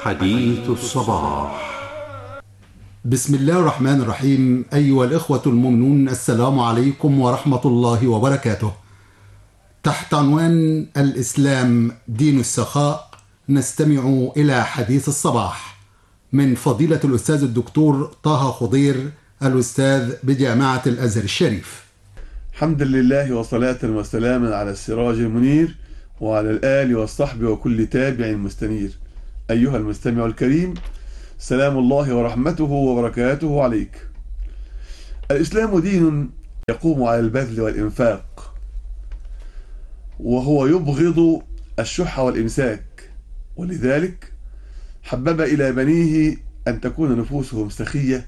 حديث الصباح. بسم الله الرحمن الرحيم. أيها الإخوة المؤمنون، السلام عليكم ورحمة الله وبركاته. تحت عنوان الإسلام دين السخاء نستمع إلى حديث الصباح من فضيلة الأستاذ الدكتور طه خضير، الأستاذ بجامعة الأزهر الشريف. الحمد لله وصلاة وسلاما على السراج المنير وعلى الآل والصحب وكل تابع مستنير. أيها المستمع الكريم، سلام الله ورحمته وبركاته عليك. الإسلام دين يقوم على البذل والإنفاق، وهو يبغض الشح والإمساك، ولذلك حبب إلى بنيه أن تكون نفوسهم سخية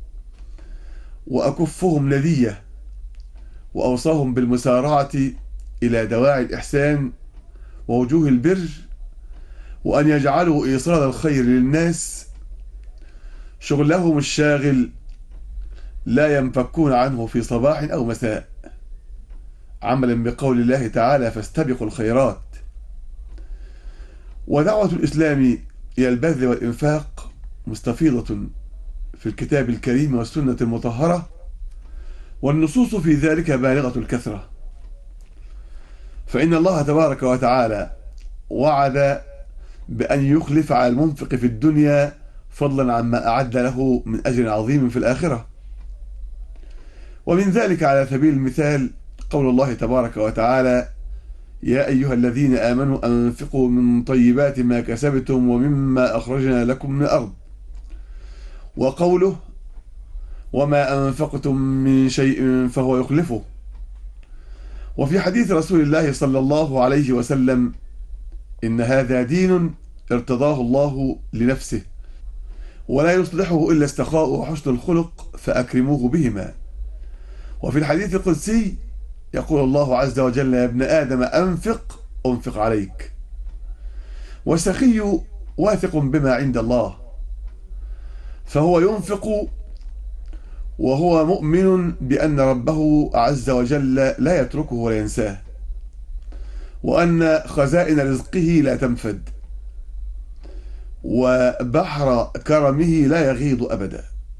وأكفهم ندية، وأوصاهم بالمسارعة إلى دواعي الإحسان ووجوه البر، وأن يجعلوا إيصال الخير للناس شغلهم الشاغل لا ينفكون عنه في صباح أو مساء، عملا بقول الله تعالى: فاستبقوا الخيرات. ودعوة الإسلام إلى البذل والإنفاق مستفيضة في الكتاب الكريم والسنة المطهرة، والنصوص في ذلك بالغة الكثرة. فإن الله تبارك وتعالى وعد بأن يخلف على المنفق في الدنيا فضلا عما أعد له من أجر عظيم في الآخرة. ومن ذلك على سبيل المثال قول الله تبارك وتعالى: يا أيها الذين آمنوا أنفقوا من طيبات ما كسبتم ومما أخرجنا لكم من الأرض. وقوله: وما أنفقتم من شيء فهو يخلفه. وفي حديث رسول الله صلى الله عليه وسلم: إن هذا دين ارتضاه الله لنفسه، ولا يصلحه إلا السخاء وحسن الخلق فأكرموه بهما. وفي الحديث القدسي يقول الله عز وجل: يا ابن آدم أنفق عليك. والسخي واثق بما عند الله، فهو ينفق وهو مؤمن بأن ربه عز وجل لا يتركه ولا ينساه، وأن خزائن رزقه لا تنفد، وبحر كرمه لا يغيض أبدا.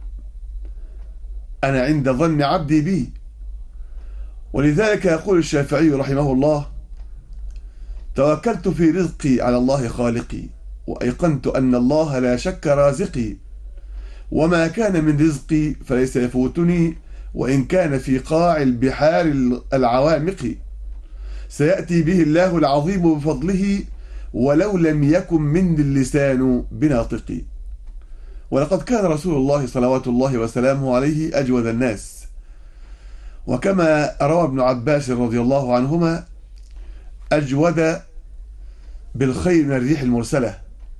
أنا عند ظن عبدي بي. ولذلك يقول الشافعي رحمه الله: توكلت في رزقي على الله خالقي، وأيقنت أن الله لا شك رازقي، وما كان من رزقي فليس يفوتني، وإن كان في قاع البحار العوامق، سيأتي به الله العظيم بفضله، ولو لم يكن مني اللسان بناطقي. ولقد كان رسول الله صلوات الله وسلامه عليه أجود الناس، وكما روى ابن عباس رضي الله عنهما: أجود بالخير من الريح المرسلة.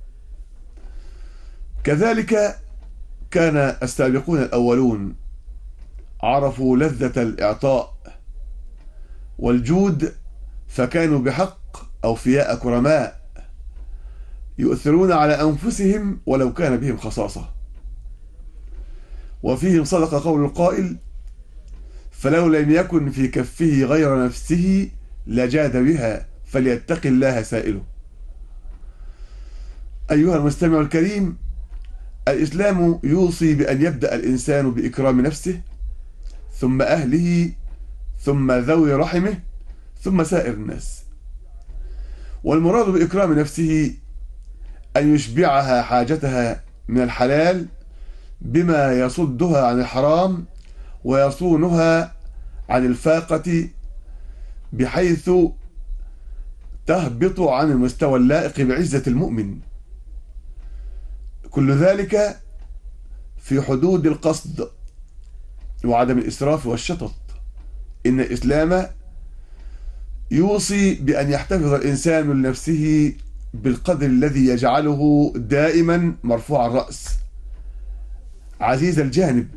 كذلك كان السابقون الأولون عرفوا لذة الإعطاء والجود، فكانوا بحق أوفياء كرماء، يؤثرون على أنفسهم ولو كان بهم خصاصة. وفيهم صدق قول القائل: فلو لم يكن في كفه غير نفسه لجاد بها، فليتق الله سائله. أيها المستمع الكريم، الإسلام يوصي بأن يبدأ الإنسان بإكرام نفسه، ثم أهله، ثم ذوي رحمه، ثم سائر الناس. والمراد بإكرام نفسه أن يشبعها حاجتها من الحلال بما يصدها عن الحرام ويصونها عن الفاقة، بحيث تهبط عن المستوى اللائق بعزة المؤمن. كل ذلك في حدود القصد وعدم الإسراف والشطط. إن الإسلام يوصي بأن يحتفظ الإنسان لنفسه بالقدر الذي يجعله دائما مرفوع الرأس عزيز الجانب.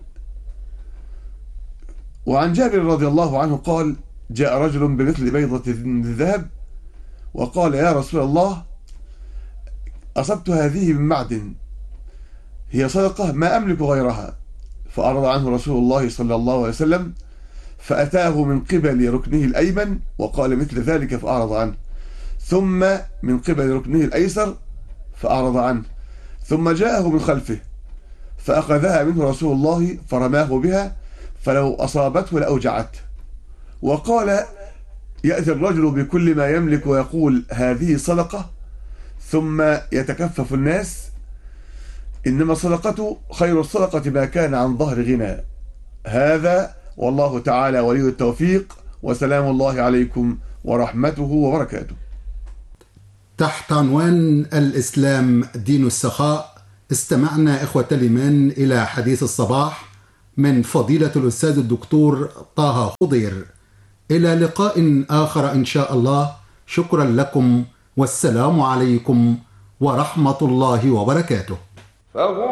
وعن جابر رضي الله عنه قال: جاء رجل بمثل بيضة الذهب وقال: يا رسول الله، أصبت هذه من معدن، هي صدقة ما أملك غيرها. فأعرض عنه رسول الله صلى الله عليه وسلم، فأتاه من قبل ركنه الأيمن وقال مثل ذلك فأعرض عنه، ثم من قبل ركنه الأيسر فأعرض عنه، ثم جاءه من خلفه فأخذها منه رسول الله فرماه بها فلو أصابته لأوجعته. وقال: يأتي الرجل بكل ما يملك ويقول هذه صدقة، ثم يتكفف الناس، إنما الصدقة خير الصدقة ما كان عن ظهر غنى. هذا والله تعالى ولي التوفيق، وسلام الله عليكم ورحمته وبركاته. تحت عنوان الإسلام دين السخاء، استمعنا إخوة الإيمان إلى حديث الصباح من فضيلة الأستاذ الدكتور طه خضير. إلى لقاء آخر إن شاء الله. شكرا لكم، والسلام عليكم ورحمة الله وبركاته.